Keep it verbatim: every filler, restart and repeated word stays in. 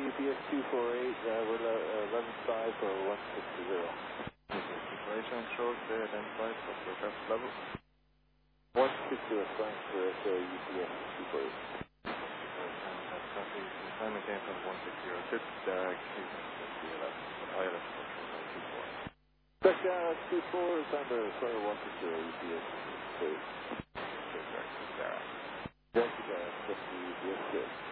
U P S two four eight, uh, we're uh, eleven five for one six zero. Situation short, they identified for the aircraft level. one six zero Frank for uh, U P S two four eight. That's copy. The assignment came from one six zero six, direct, the eleven, the pilot for two four. Check down two four, it's under Square one six zero U P S two four eight. Okay, direct, direct. Direct, direct, just the U P S six.